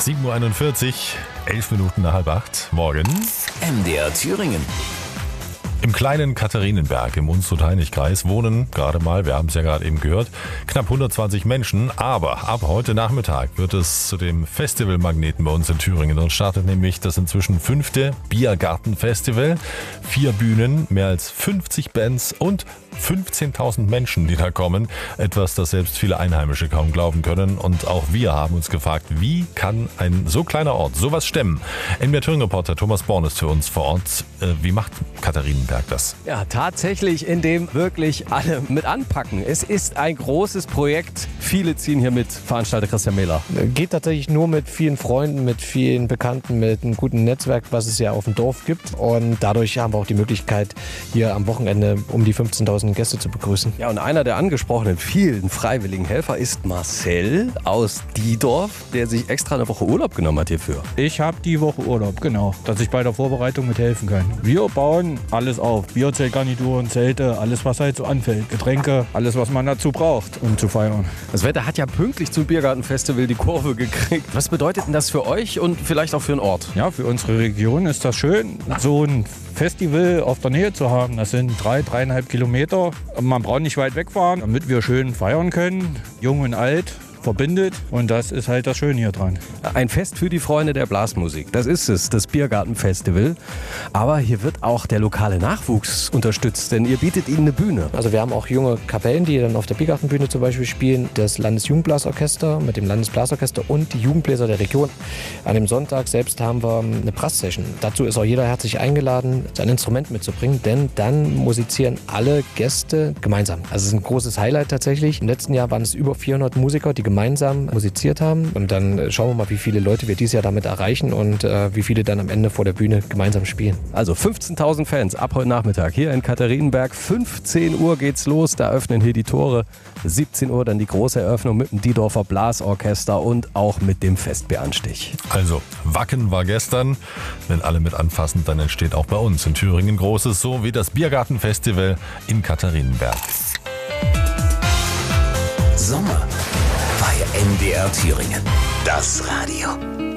7:41 Uhr, 11 Minuten nach 7:30. Morgen. MDR Thüringen. Im kleinen Katharinenberg im Unstrut-Hainich-Kreis wohnen gerade mal, wir haben es ja gerade eben gehört, knapp 120 Menschen. Aber ab heute Nachmittag wird es zu dem Festivalmagneten bei uns in Thüringen. Dort startet nämlich das inzwischen 5. Biergarten-Festival. 4 Bühnen, mehr als 50 Bands und 15.000 Menschen, die da kommen. Etwas, das selbst viele Einheimische kaum glauben können. Und auch wir haben uns gefragt, wie kann ein so kleiner Ort sowas stemmen? MDR Thüringen-Reporter Thomas Born ist für uns vor Ort. Wie macht Katharinenberg das? Ja, tatsächlich, indem wirklich alle mit anpacken. Es ist ein großes Projekt. Viele ziehen hier mit. Veranstalter Christian Mähler. Geht tatsächlich nur mit vielen Freunden, mit vielen Bekannten, mit einem guten Netzwerk, was es ja auf dem Dorf gibt. Und dadurch haben wir auch die Möglichkeit, hier am Wochenende um die 15.000 Gäste zu begrüßen. Ja, und einer der angesprochenen vielen freiwilligen Helfer ist Marcel aus Diedorf, der sich extra eine Woche Urlaub genommen hat hierfür. Ich habe die Woche Urlaub, genau, dass ich bei der Vorbereitung mithelfen kann. Wir bauen alles auf. Bierzeltgarnituren, Zelte, alles was halt so anfällt. Getränke, alles was man dazu braucht, um zu feiern. Das Wetter hat ja pünktlich zum Biergartenfestival die Kurve gekriegt. Was bedeutet denn das für euch und vielleicht auch für den Ort? Ja, für unsere Region ist das schön, so ein Festival auf der Nähe zu haben. Das sind 3,5 Kilometer. Man braucht nicht weit wegfahren, damit wir schön feiern können. Jung und alt verbindet, und das ist halt das Schöne hier dran. Ein Fest für die Freunde der Blasmusik. Das ist es, das Biergartenfestival. Aber hier wird auch der lokale Nachwuchs unterstützt, denn ihr bietet ihnen eine Bühne. Also wir haben auch junge Kapellen, die dann auf der Biergartenbühne zum Beispiel spielen. Das Landesjugendblasorchester mit dem Landesblasorchester und die Jugendbläser der Region. An dem Sonntag selbst haben wir eine Brass-Session. Dazu ist auch jeder herzlich eingeladen, sein Instrument mitzubringen, denn dann musizieren alle Gäste gemeinsam. Also es ist ein großes Highlight tatsächlich. Im letzten Jahr waren es über 400 Musiker, die gemeinsam musiziert haben. Und dann schauen wir mal, wie viele Leute wir dieses Jahr damit erreichen und wie viele dann am Ende vor der Bühne gemeinsam spielen. Also 15.000 Fans ab heute Nachmittag hier in Katharinenberg. 15 Uhr geht's los, da öffnen hier die Tore. 17 Uhr dann die große Eröffnung mit dem Diedorfer Blasorchester und auch mit dem Festbieranstich. Also, Wacken war gestern. Wenn alle mit anfassen, dann entsteht auch bei uns in Thüringen Großes, so wie das Biergartenfestival in Katharinenberg. Sommer bei MDR Thüringen. Das Radio.